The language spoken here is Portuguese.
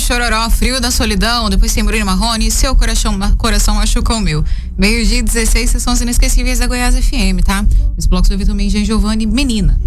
Chororó, Frio da Solidão, depois tem Bruno Marrone, Seu Coração Machucou o Meu. Meio-dia 16, sessões inesquecíveis da Goiás FM, tá? Esse bloco eu vi também Jean Giovanni, Menina.